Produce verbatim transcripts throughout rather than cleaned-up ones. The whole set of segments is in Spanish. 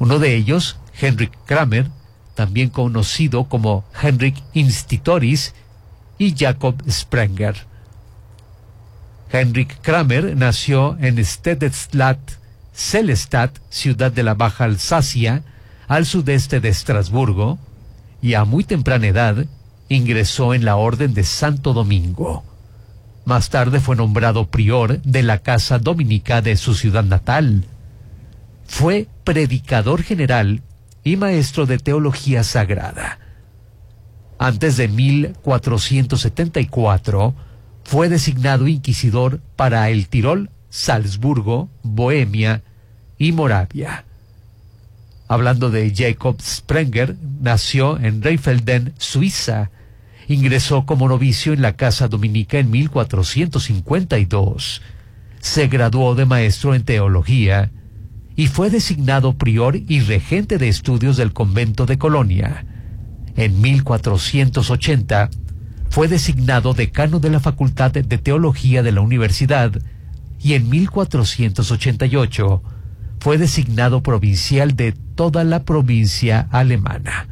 Uno de ellos, Henrik Kramer, también conocido como Henrik Institoris, y Jakob Sprenger. Henrik Kramer nació en Stedestlat, Selestadt, ciudad de la Baja Alsacia, al sudeste de Estrasburgo, y a muy temprana edad ingresó en la Orden de Santo Domingo. Más tarde fue nombrado prior de la Casa Dominica de su ciudad natal. Fue predicador general y maestro de teología sagrada. Antes de mil cuatrocientos setenta y cuatro, fue designado inquisidor para el Tirol, Salzburgo, Bohemia y Moravia. Hablando de Jakob Sprenger, nació en Rheinfelden, Suiza. Ingresó como novicio en la Casa Dominica en mil cuatrocientos cincuenta y dos. Se graduó de maestro en teología y fue designado prior y regente de estudios del convento de Colonia. En mil cuatrocientos ochenta fue designado decano de la Facultad de Teología de la universidad y en mil cuatrocientos ochenta y ocho fue designado provincial de toda la provincia alemana.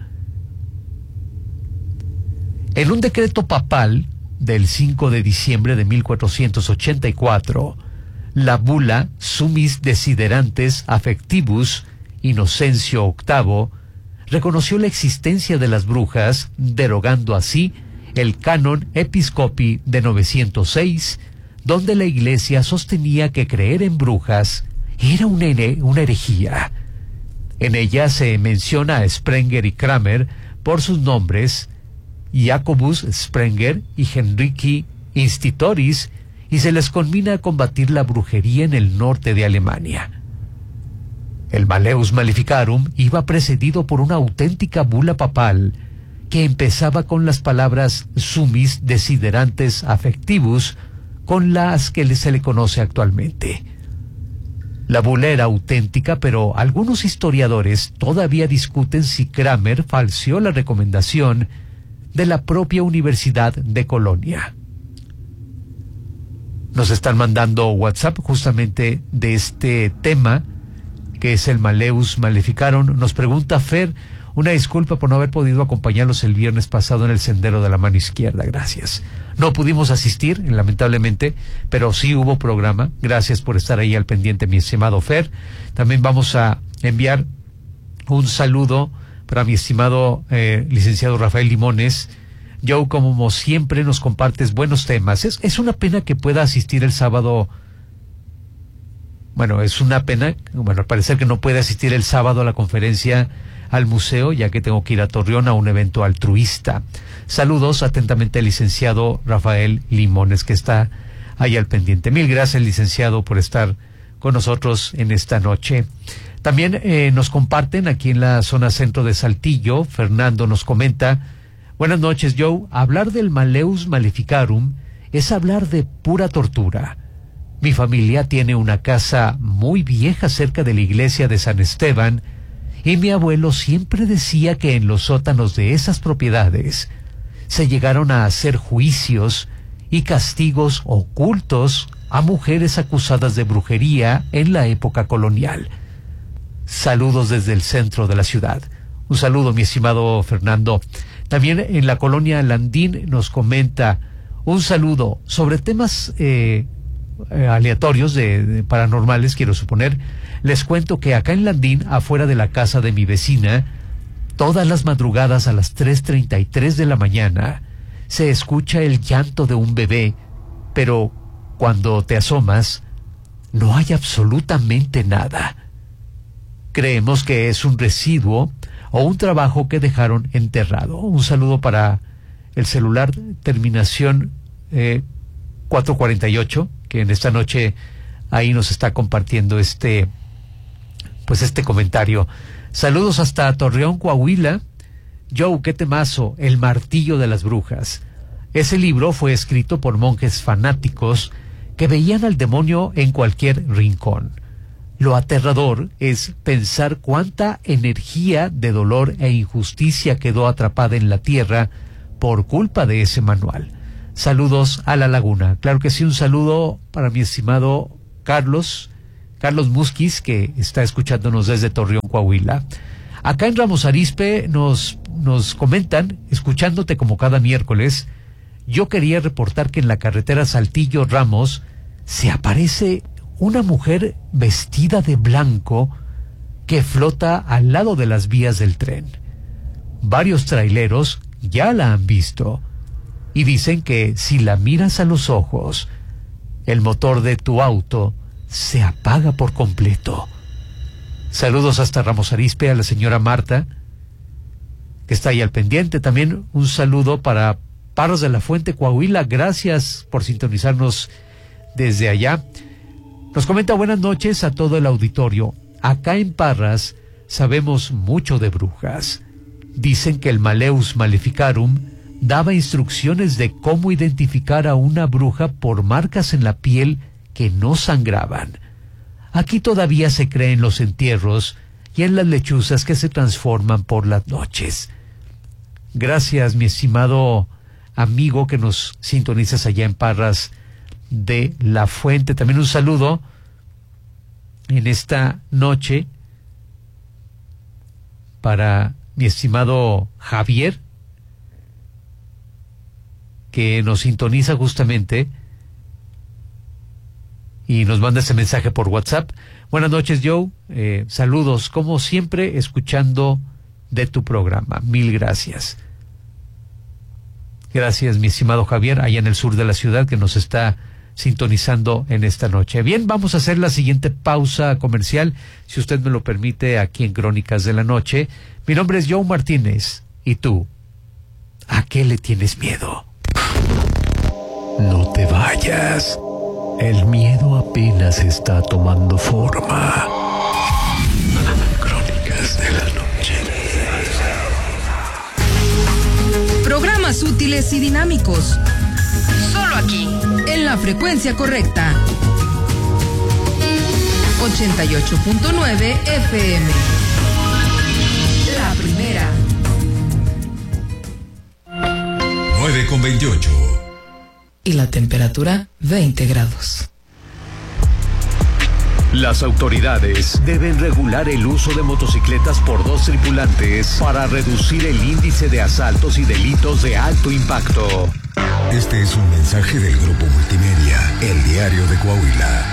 En un decreto papal del cinco de diciembre de mil cuatrocientos ochenta y cuatro, la bula Summis Desiderantes Affectivus Inocencio octavo reconoció la existencia de las brujas, derogando así el Canon Episcopi de novecientos seis, donde la Iglesia sostenía que creer en brujas era una, una herejía. En ella se menciona a Sprenger y Kramer por sus nombres, Jacobus Sprenger y Henriki Institoris, y se les conmina a combatir la brujería en el norte de Alemania. El Malleus Maleficarum iba precedido por una auténtica bula papal que empezaba con las palabras Summis Desiderantes Affectivus, con las que se le conoce actualmente. La bula era auténtica, pero algunos historiadores todavía discuten si Kramer falseó la recomendación de la propia Universidad de Colonia. Nos están mandando WhatsApp justamente de este tema, que es el Malleus Maleficarum. Nos pregunta Fer, una disculpa por no haber podido acompañarlos el viernes pasado en el Sendero de la Mano Izquierda, gracias. No pudimos asistir, lamentablemente, pero sí hubo programa. Gracias por estar ahí al pendiente, mi estimado Fer. También vamos a enviar un saludo para mi estimado eh, licenciado Rafael Limones. Joe, como siempre, nos compartes buenos temas. Es, es una pena que pueda asistir el sábado. Bueno, es una pena, bueno, al parecer que no puede asistir el sábado a la conferencia al museo, ya que tengo que ir a Torreón a un evento altruista. Saludos atentamente al licenciado Rafael Limones, que está ahí al pendiente. Mil gracias, licenciado, por estar con nosotros en esta noche. También eh, nos comparten aquí en la zona centro de Saltillo. Fernando nos comenta: buenas noches, Joe. Hablar del Malleus Maleficarum es hablar de pura tortura. Mi familia tiene una casa muy vieja cerca de la iglesia de San Esteban, y mi abuelo siempre decía que en los sótanos de esas propiedades se llegaron a hacer juicios y castigos ocultos a mujeres acusadas de brujería en la época colonial. Saludos desde el centro de la ciudad. Un saludo, mi estimado Fernando. También en la colonia Landín nos comenta un saludo sobre temas eh, eh, aleatorios de, de paranormales, quiero suponer. Les cuento que acá en Landín, afuera de la casa de mi vecina, todas las madrugadas a las tres treinta y tres de la mañana se escucha el llanto de un bebé, pero cuando te asomas no hay absolutamente nada. Creemos que es un residuo o un trabajo que dejaron enterrado. Un saludo para el celular terminación eh, cuatro cuarenta y ocho, que en esta noche ahí nos está compartiendo este pues este comentario. Saludos hasta Torreón, Coahuila. Joe, qué temazo, El martillo de las brujas. Ese libro fue escrito por monjes fanáticos que veían al demonio en cualquier rincón. Lo aterrador es pensar cuánta energía de dolor e injusticia quedó atrapada en la tierra por culpa de ese manual. Saludos a La Laguna. Claro que sí, un saludo para mi estimado Carlos, Carlos Musquiz, que está escuchándonos desde Torreón, Coahuila. Acá en Ramos Arizpe nos, nos comentan, escuchándote como cada miércoles, yo quería reportar que en la carretera Saltillo Ramos se aparece una mujer vestida de blanco que flota al lado de las vías del tren. Varios traileros ya la han visto y dicen que si la miras a los ojos, el motor de tu auto se apaga por completo. Saludos hasta Ramos Arizpe a la señora Marta, que está ahí al pendiente. También un saludo para Parras de la Fuente, Coahuila. Gracias por sintonizarnos desde allá. Nos comenta buenas noches a todo el auditorio. Acá en Parras sabemos mucho de brujas. Dicen que el Maleus Maleficarum daba instrucciones de cómo identificar a una bruja por marcas en la piel que no sangraban. Aquí todavía se cree en los entierros y en las lechuzas que se transforman por las noches. Gracias, mi estimado amigo que nos sintonizas allá en Parras de la Fuente. También un saludo en esta noche para mi estimado Javier, que nos sintoniza justamente y nos manda ese mensaje por WhatsApp. Buenas noches, Joe. Eh, saludos, como siempre, escuchando de tu programa. Mil gracias. Gracias, mi estimado Javier, allá en el sur de la ciudad, que nos está sintonizando en esta noche. Bien, vamos a hacer la siguiente pausa comercial, si usted me lo permite, aquí en Crónicas de la Noche. Mi nombre es Joe Martínez. ¿Y tú? ¿A qué le tienes miedo? No te vayas. El miedo apenas está tomando forma. Crónicas de la Noche. Programas útiles y dinámicos. Solo aquí, en la frecuencia correcta. ochenta y ocho punto nueve F M. La primera. nueve con veintiocho. Y la temperatura veinte grados. Las autoridades deben regular el uso de motocicletas por dos tripulantes para reducir el índice de asaltos y delitos de alto impacto. Este es un mensaje del Grupo Multimedia, El Diario de Coahuila.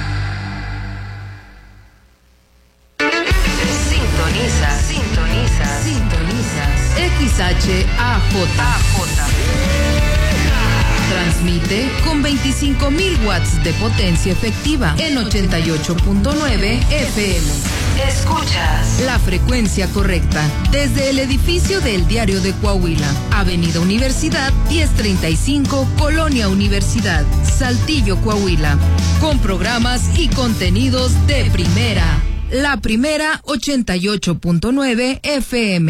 Sintoniza, sintoniza, sintonizas. X H A J. Transmite con veinticinco mil watts de potencia efectiva en ochenta y ocho punto nueve F M. Escuchas la frecuencia correcta desde el edificio del Diario de Coahuila, Avenida Universidad diez treinta y cinco, Colonia Universidad, Saltillo, Coahuila, con programas y contenidos de primera. La primera ochenta y ocho punto nueve F M.